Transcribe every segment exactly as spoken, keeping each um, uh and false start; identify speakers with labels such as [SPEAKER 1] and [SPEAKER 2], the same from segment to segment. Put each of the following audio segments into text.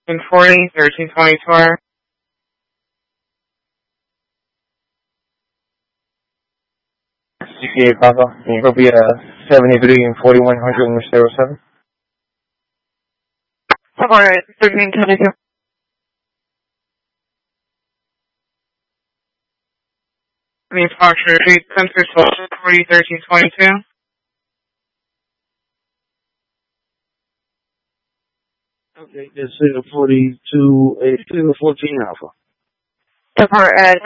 [SPEAKER 1] ten forty, thirteen twenty-four.
[SPEAKER 2] sixty-eight Papa. And it'll be uh, seventy-three and forty-one hundred in zero seven.
[SPEAKER 1] Alright, thirteen twenty-two. The Fox Retreat Center, twelve forty, thirteen twenty-two.
[SPEAKER 3] Okay, that's uh, forty-two, eighty-two, fourteen Alpha.
[SPEAKER 1] Depart at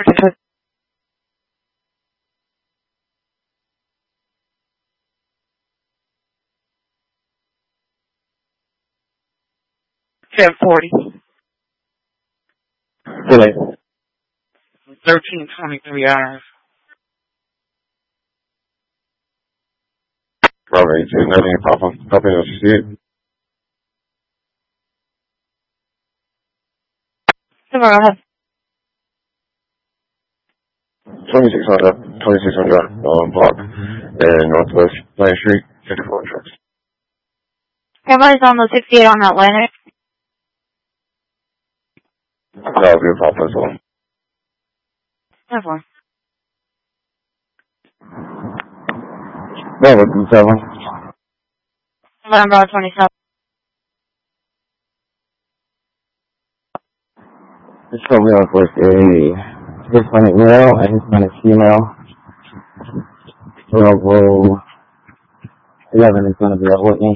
[SPEAKER 1] ten forty.
[SPEAKER 2] Delay.
[SPEAKER 1] thirteen twenty-three hours.
[SPEAKER 4] Bravo eighteen, nothing Papa. Copy on sixty-eight.
[SPEAKER 1] Tomorrow, go ahead.
[SPEAKER 4] twenty-six hundred, twenty-six hundred, um, block, and Northwest Plant Street, fifty-four trucks.
[SPEAKER 1] Everybody's on the sixty-eight on Atlantic.
[SPEAKER 4] That'll be a Papa as well.
[SPEAKER 1] ten four.
[SPEAKER 4] Bravo two seven.
[SPEAKER 1] eleven Bravo twenty-seven.
[SPEAKER 2] This will be up with a Hispanic male and Hispanic female. Bravo eleven is going to be a Whitney.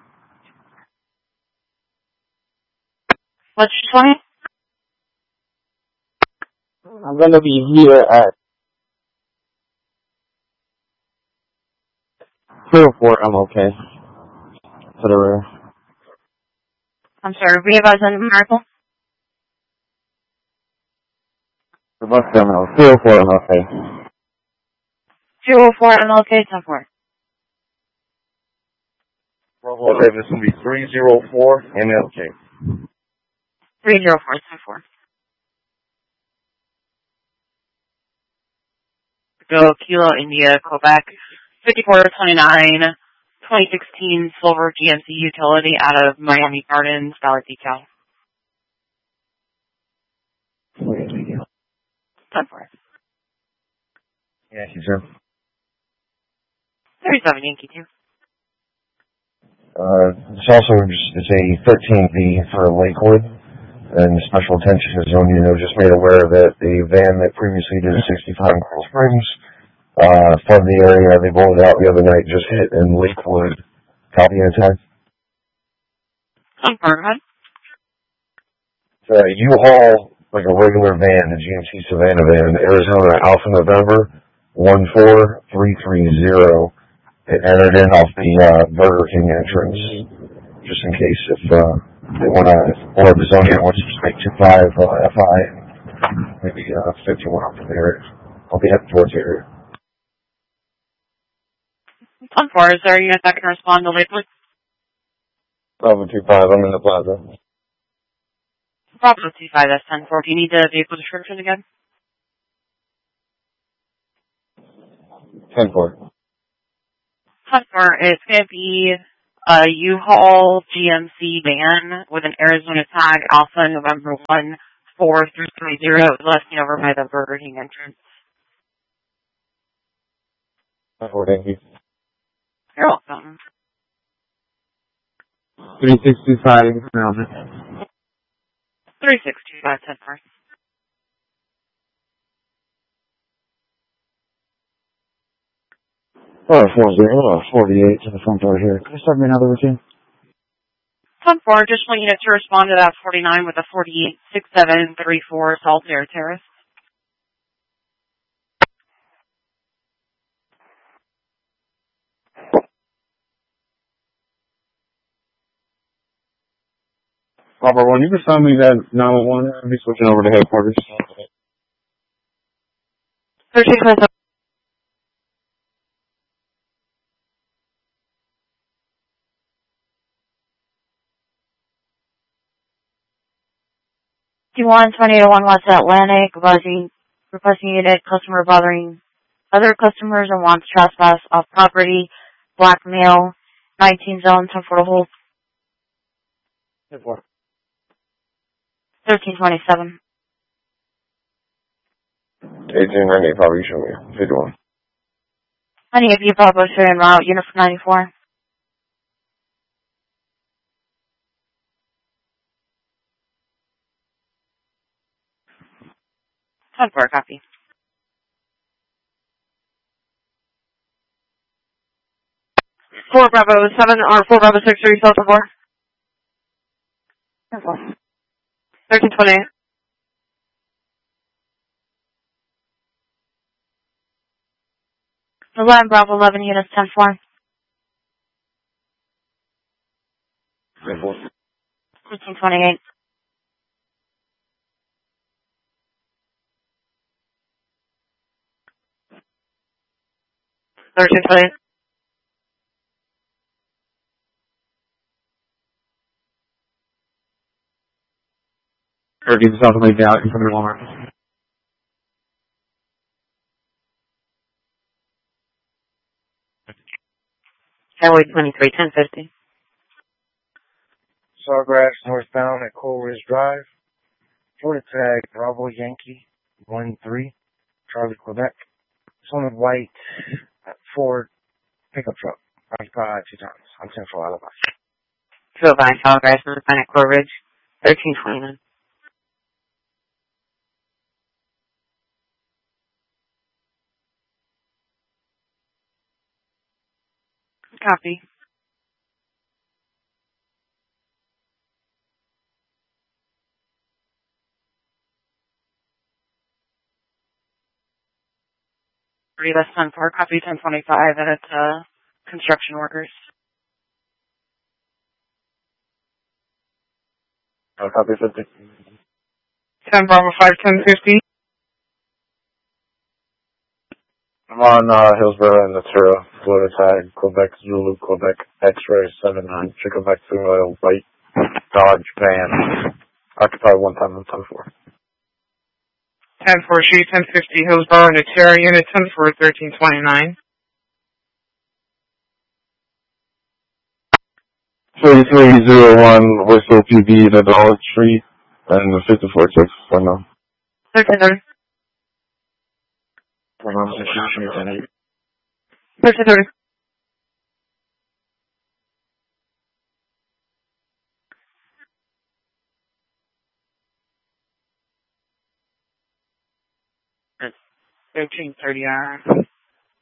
[SPEAKER 1] What's your twenty?
[SPEAKER 2] I'm going to be here at zero four, I'm okay. To the rear.
[SPEAKER 1] I'm sorry, we have us in Miracle?
[SPEAKER 2] The bus terminal, zero four, I'm okay.
[SPEAKER 1] zero four M L K, ten four.
[SPEAKER 4] Okay, this will be three zero four M L K.
[SPEAKER 1] three zero four, ten four. Go Kilo India, Quebec, fifty-four twenty-nine, twenty sixteen Silver G M C Utility out of Miami Gardens, Valley Decal. ten four.
[SPEAKER 4] Yankee, sir.
[SPEAKER 1] thirty-seven Yankee two.
[SPEAKER 4] Uh, it's also just, it's a thirteen V for Lakewood, and special attention is on, you know, just made aware that the van that previously did sixty-five in Coral Springs, uh, from the area they rolled out the other night, just hit in Lakewood. Copy and tag.
[SPEAKER 1] Confirm.
[SPEAKER 4] It's a U-Haul, like a regular van, a G M C Savannah van, Arizona Alpha November one four three three zero. It entered in off the uh, Burger King entrance, just in case if uh, they want to, or if the zone wants to just make two five uh, F I, maybe uh, fifty-one off the area. I'll be heading towards the area.
[SPEAKER 1] ten four, is there a unit that can respond to Lakewood?
[SPEAKER 4] Bravo two five, I'm in the plaza.
[SPEAKER 1] Bravo two five, that's ten four. Do you need the vehicle description again?
[SPEAKER 4] ten four.
[SPEAKER 1] ten four, it's going to be a U-Haul G M C van with an Arizona tag, Alpha November one four three three zero, left over by the Burger King entrance.
[SPEAKER 4] ten four, thank you.
[SPEAKER 1] You're welcome.
[SPEAKER 2] three six two five, Melvin.
[SPEAKER 1] three six two five, ten four.
[SPEAKER 2] Oh, four zero, forty-eight to the front door here. Can you start me another routine?
[SPEAKER 1] ten four, just want you to respond to that forty-nine with a forty-eight six seven three four Saltaire Terrace.
[SPEAKER 4] Papa one, you can send me that nine one one. I'll be switching over to headquarters.
[SPEAKER 1] thirteen twenty-seven. one twenty to one West Atlantic, requesting, requesting unit, customer bothering other customers and wants trespass off property, blackmail, nineteen zone, ten four hold.
[SPEAKER 2] ten four.
[SPEAKER 1] thirteen twenty-seven.
[SPEAKER 2] eighteen ninety, probably show me. fifty-one.
[SPEAKER 1] Any of you Bravo share en route, unit for ninety-four. ten four, copy. four Bravo seven or four Bravo six, are you still for four? ten four. thirteen twenty-eight. eleven Bravo eleven, units ten four.
[SPEAKER 2] ten four.
[SPEAKER 1] thirteen twenty-eight. thirteen twenty-eight.
[SPEAKER 3] thirteen South Lake out in front of the Walmart.
[SPEAKER 1] Highway twenty-three, ten fifty.
[SPEAKER 5] Sawgrass northbound at Coal Ridge Drive. Florida tag Bravo Yankee one three, Charlie, Quebec. It's on a white Ford pickup truck. Occupied two times. I'm ten four alibi.
[SPEAKER 1] two oh five, Sawgrass northbound at Coal Ridge. thirteen twenty-nine. Copy. Rivas ten four, copy ten twenty-five, and it's uh, construction workers.
[SPEAKER 2] Uh, copy fifty.
[SPEAKER 1] ten Bravo five, ten fifty.
[SPEAKER 2] I'm on uh, Hillsborough and Natura, Florida tag, Quebec, Zulu, Quebec, X-ray seven nine, Chickaback two oil, white, Dodge van. Occupied one time on ten four.
[SPEAKER 6] ten four, Street, ten fifty, Hillsborough, Natura, unit ten four, thirteen twenty-nine.
[SPEAKER 2] thirty-three oh one, Whistle P B, the Dollar Tree, and the fifty-four six, for now.
[SPEAKER 1] thirteen thirty.
[SPEAKER 2] For now, ten eight.
[SPEAKER 1] thirteen thirty.
[SPEAKER 6] thirteen thirty, alright.